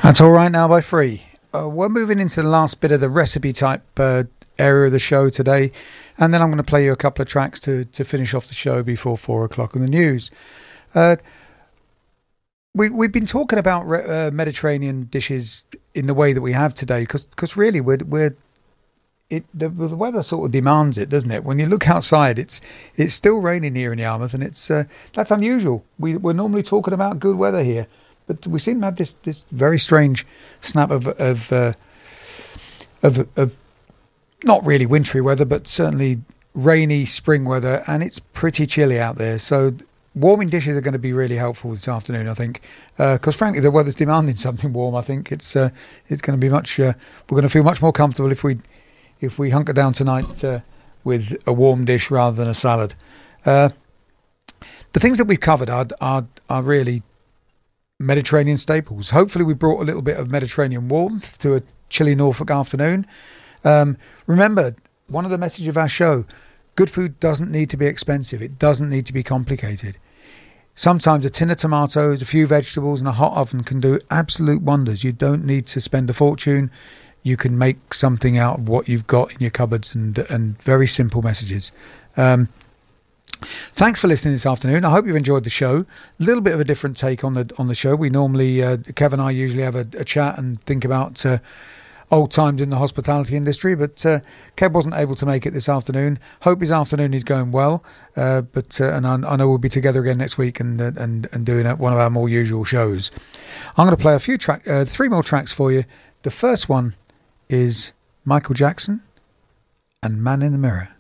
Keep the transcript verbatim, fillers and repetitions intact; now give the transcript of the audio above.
That's All Right Now by Free. Uh, we're moving into the last bit of the recipe type uh, area of the show today, and then I'm going to play you a couple of tracks to, to finish off the show before four o'clock in the news. Uh, we, we've been talking about uh, Mediterranean dishes in the way that we have today, because really we're, we're it the, the weather sort of demands it, doesn't it? When you look outside, it's it's still raining here in Yarmouth, and it's uh, that's unusual. We, we're normally talking about good weather here. But we seem to have this, this very strange snap of of, uh, of of not really wintry weather, but certainly rainy spring weather, and it's pretty chilly out there. So warming dishes are going to be really helpful this afternoon, I think, because uh, frankly the weather's demanding something warm. I think it's uh, it's going to be much. Uh, we're going to feel much more comfortable if we if we hunker down tonight uh, with a warm dish rather than a salad. Uh, the things that we've covered are are are really Mediterranean staples. Hopefully we brought a little bit of Mediterranean warmth to a chilly Norfolk afternoon. Um, remember, one of the messages of our show, good food doesn't need to be expensive. It doesn't need to be complicated. Sometimes a tin of tomatoes, a few vegetables and a hot oven can do absolute wonders. You don't need to spend a fortune. You can make something out of what you've got in your cupboards, and and very simple messages. Um, Thanks for listening this afternoon. I hope you've enjoyed the show. A little bit of a different take on the on the show. We normally, uh, Kev and I usually have a, a chat and think about uh, old times in the hospitality industry, but uh, Kev wasn't able to make it this afternoon. Hope his afternoon is going well, uh, but uh, and I, I know we'll be together again next week and uh, and and doing one of our more usual shows. I'm going to play a few track, uh, three more tracks for you. The first one is Michael Jackson and Man in the Mirror.